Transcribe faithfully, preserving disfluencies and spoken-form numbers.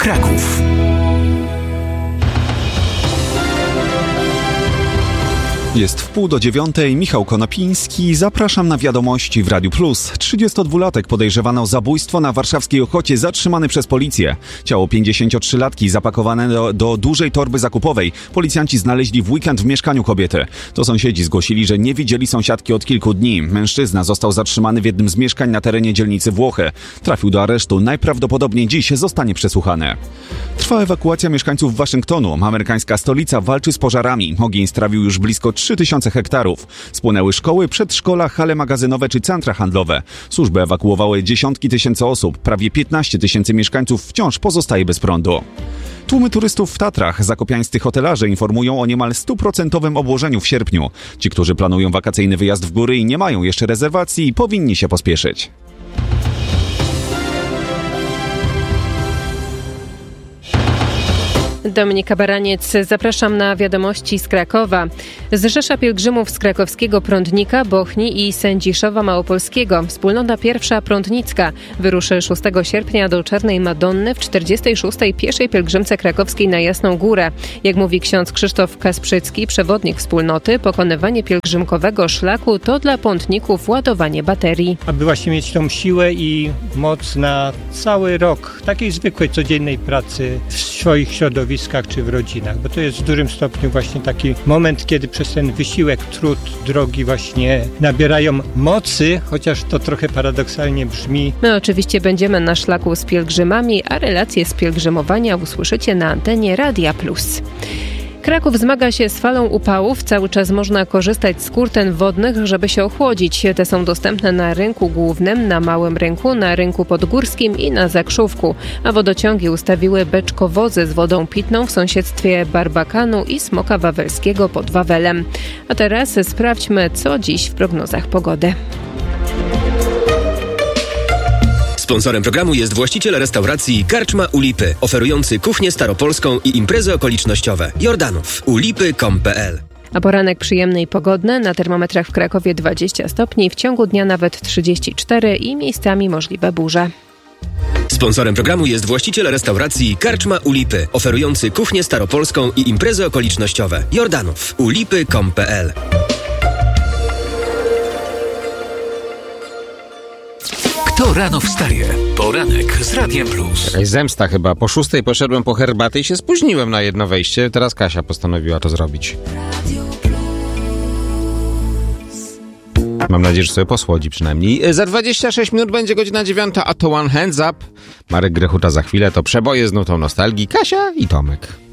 Kraków. Jest wpół do dziewiątej, Michał Konopiński, zapraszam na wiadomości w Radiu Plus. trzydziestodwulatek podejrzewany o zabójstwo na warszawskiej Ochocie zatrzymany przez policję. Ciało pięćdziesięciotrzylatki zapakowane do, do dużej torby zakupowej policjanci znaleźli w weekend w mieszkaniu kobiety. To sąsiedzi zgłosili, że nie widzieli sąsiadki od kilku dni. Mężczyzna został zatrzymany w jednym z mieszkań na terenie dzielnicy Włochy. Trafił do aresztu, najprawdopodobniej dziś zostanie przesłuchany. Trwa ewakuacja mieszkańców Waszyngtonu. Amerykańska stolica walczy z pożarami. Ogień strawił już blisko trzy tysiące hektarów. Spłonęły szkoły, przedszkola, hale magazynowe czy centra handlowe. Służby ewakuowały dziesiątki tysięcy osób. Prawie piętnaście tysięcy mieszkańców wciąż pozostaje bez prądu. Tłumy turystów w Tatrach. Zakopiańscy hotelarze informują o niemal stuprocentowym obłożeniu w sierpniu. Ci, którzy planują wakacyjny wyjazd w góry i nie mają jeszcze rezerwacji, powinni się pospieszyć. Dominika Baraniec, zapraszam na wiadomości z Krakowa. Zrzesza pielgrzymów z krakowskiego Prądnika, Bochni i Sędziszowa Małopolskiego. Wspólnota pierwsza prądnicka wyruszy szóstego sierpnia do Czarnej Madonny w czterdziestej szóstej pieszej pielgrzymce krakowskiej na Jasną Górę. Jak mówi ksiądz Krzysztof Kasprzycki, przewodnik wspólnoty, pokonywanie pielgrzymkowego szlaku to dla pątników ładowanie baterii. Aby właśnie mieć tą siłę i moc na cały rok takiej zwykłej, codziennej pracy w swoich środowiskach czy w rodzinach, bo to jest w dużym stopniu właśnie taki moment, kiedy przez ten wysiłek, trud, drogi właśnie nabierają mocy, chociaż to trochę paradoksalnie brzmi. My oczywiście będziemy na szlaku z pielgrzymami, a relacje z pielgrzymowania usłyszycie na antenie Radia Plus. Kraków zmaga się z falą upałów. Cały czas można korzystać z kurten wodnych, żeby się ochłodzić. Te są dostępne na rynku głównym, na Małym Rynku, na Rynku Podgórskim i na Zakrzówku. A wodociągi ustawiły beczkowozy z wodą pitną w sąsiedztwie Barbakanu i Smoka Wawelskiego pod Wawelem. A teraz sprawdźmy, co dziś w prognozach pogody. Sponsorem programu jest właściciel restauracji Karczma u Lipy, oferujący kuchnię staropolską i imprezy okolicznościowe. Jordanów. ulipy kropka com kropka pe el. A poranek przyjemny i pogodny, na termometrach w Krakowie dwadzieścia stopni, w ciągu dnia nawet trzydzieści cztery i miejscami możliwe burze. Sponsorem programu jest właściciel restauracji Karczma u Lipy, oferujący kuchnię staropolską i imprezy okolicznościowe. Jordanów. ulipy kropka com kropka pe el. Kto rano wstaje? Poranek z Radiem Plus. Jakaś zemsta chyba. Po szóstej poszedłem po herbatę i się spóźniłem na jedno wejście. Teraz Kasia postanowiła to zrobić. Mam nadzieję, że sobie posłodzi przynajmniej. Za dwadzieścia sześć minut będzie godzina dziewiąta, a to One Hands Up. Marek Grechuta za chwilę. To przeboje z nutą nostalgii. Kasia i Tomek.